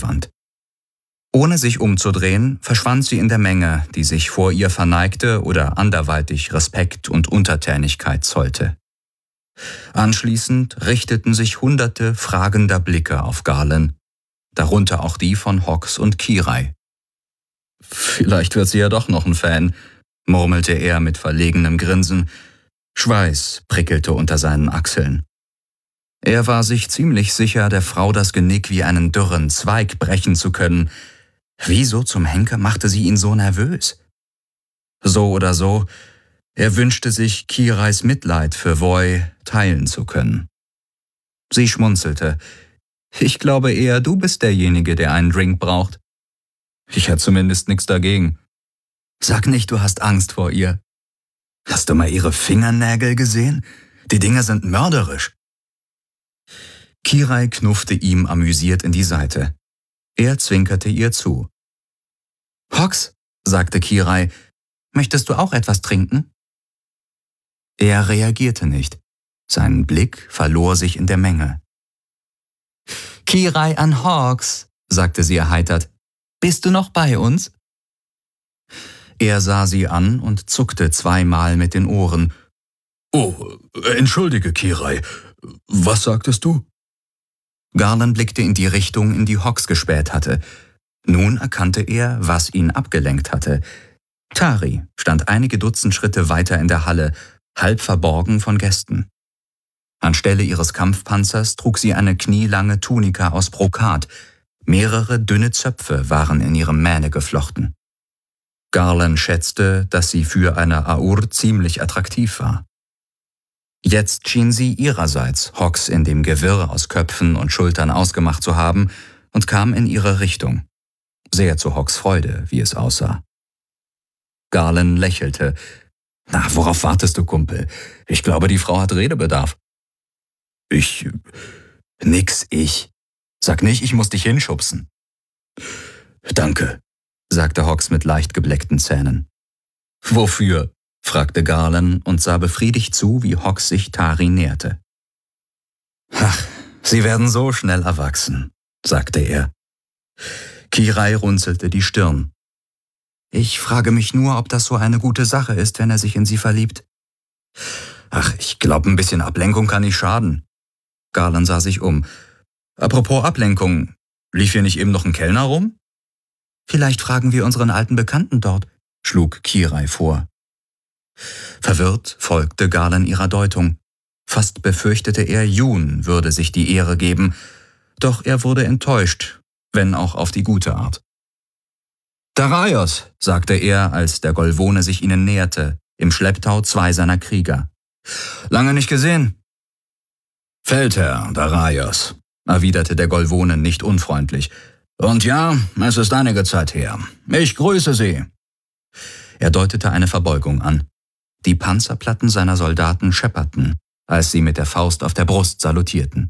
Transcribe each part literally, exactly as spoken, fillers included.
Rückwand. Ohne sich umzudrehen, verschwand sie in der Menge, die sich vor ihr verneigte oder anderweitig Respekt und Untertänigkeit zollte. Anschließend richteten sich hunderte fragender Blicke auf Garland, darunter auch die von Hawkes und Kirai. »Vielleicht wird sie ja doch noch ein Fan«, murmelte er mit verlegenem Grinsen. Schweiß prickelte unter seinen Achseln. Er war sich ziemlich sicher, der Frau das Genick wie einen dürren Zweig brechen zu können. Wieso zum Henker machte sie ihn so nervös? So oder so, er wünschte sich, Kirais Mitleid für Voy teilen zu können. Sie schmunzelte. »Ich glaube eher, du bist derjenige, der einen Drink braucht.« »Ich hätte zumindest nichts dagegen.« »Sag nicht, du hast Angst vor ihr. Hast du mal ihre Fingernägel gesehen? Die Dinger sind mörderisch.« Kirai knuffte ihm amüsiert in die Seite. Er zwinkerte ihr zu. »Hawkes«, sagte Kirai, »möchtest du auch etwas trinken?« Er reagierte nicht. Sein Blick verlor sich in der Menge. »Kirai an Hawkes«, sagte sie erheitert, »bist du noch bei uns?« Er sah sie an und zuckte zweimal mit den Ohren. »Oh, entschuldige, Kirai, was sagtest du?« Garland blickte in die Richtung, in die Hawkes gespäht hatte. Nun erkannte er, was ihn abgelenkt hatte. Tari stand einige Dutzend Schritte weiter in der Halle, halb verborgen von Gästen. Anstelle ihres Kampfpanzers trug sie eine knielange Tunika aus Brokat. Mehrere dünne Zöpfe waren in ihrem Mähne geflochten. Garland schätzte, dass sie für eine Aur ziemlich attraktiv war. Jetzt schien sie ihrerseits Hawkes in dem Gewirr aus Köpfen und Schultern ausgemacht zu haben und kam in ihre Richtung. Sehr zu Hawkes Freude, wie es aussah. Garland lächelte. »Na, worauf wartest du, Kumpel? Ich glaube, die Frau hat Redebedarf.« »Ich... nix, ich. Sag nicht, ich muss dich hinschubsen.« »Danke«, sagte Hawkes mit leicht gebleckten Zähnen. »Wofür?« fragte Garland und sah befriedigt zu, wie Hawkes sich Tari näherte. »Ach, sie werden so schnell erwachsen«, sagte er. Kirai runzelte die Stirn. »Ich frage mich nur, ob das so eine gute Sache ist, wenn er sich in sie verliebt.« »Ach, ich glaube, ein bisschen Ablenkung kann nicht schaden.« Garland sah sich um. »Apropos Ablenkung, lief hier nicht eben noch ein Kellner rum?« »Vielleicht fragen wir unseren alten Bekannten dort«, schlug Kirai vor. Verwirrt folgte Garland ihrer Deutung. Fast befürchtete er, Jun würde sich die Ehre geben, doch er wurde enttäuscht, wenn auch auf die gute Art. »Daraios«, sagte er, als der Golvone sich ihnen näherte, im Schlepptau zwei seiner Krieger. »Lange nicht gesehen.« »Feldherr Daraios«, erwiderte der Golvone nicht unfreundlich. »Und ja, es ist einige Zeit her. Ich grüße Sie.« Er deutete eine Verbeugung an. Die Panzerplatten seiner Soldaten schepperten, als sie mit der Faust auf der Brust salutierten.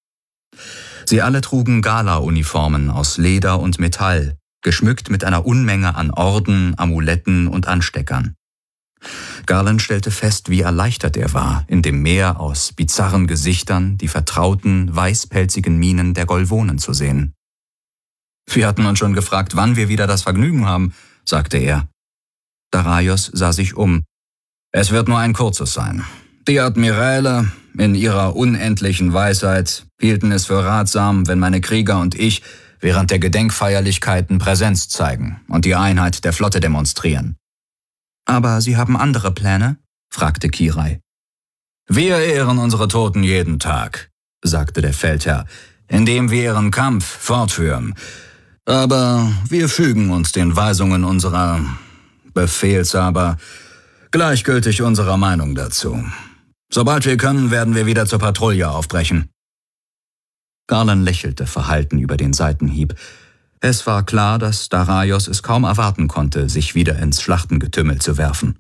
Sie alle trugen Gala-Uniformen aus Leder und Metall, geschmückt mit einer Unmenge an Orden, Amuletten und Ansteckern. Garland stellte fest, wie erleichtert er war, in dem Meer aus bizarren Gesichtern die vertrauten, weißpelzigen Mienen der Golvonen zu sehen. »Wir hatten uns schon gefragt, wann wir wieder das Vergnügen haben«, sagte er. Daraios sah sich um. »Es wird nur ein kurzes sein. Die Admiräle, in ihrer unendlichen Weisheit, hielten es für ratsam, wenn meine Krieger und ich während der Gedenkfeierlichkeiten Präsenz zeigen und die Einheit der Flotte demonstrieren.« »Aber Sie haben andere Pläne?« fragte Kirai. »Wir ehren unsere Toten jeden Tag«, sagte der Feldherr, »indem wir ihren Kampf fortführen. Aber wir fügen uns den Weisungen unserer Befehlshaber, gleichgültig unserer Meinung dazu. Sobald wir können, werden wir wieder zur Patrouille aufbrechen.« Garland lächelte verhalten über den Seitenhieb. Es war klar, dass Daraios es kaum erwarten konnte, sich wieder ins Schlachtengetümmel zu werfen.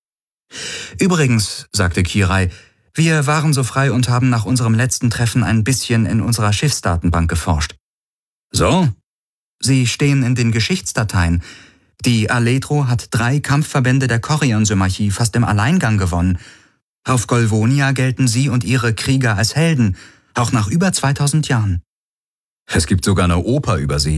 »Übrigens«, sagte Kirai, »wir waren so frei und haben nach unserem letzten Treffen ein bisschen in unserer Schiffsdatenbank geforscht.« »So?« »Sie stehen in den Geschichtsdateien. Die Aledro hat drei Kampfverbände der Chorion-Symmachie fast im Alleingang gewonnen. Auf Golvonia gelten Sie und Ihre Krieger als Helden, auch nach über zweitausend Jahren.« »Es gibt sogar eine Oper über Sie«,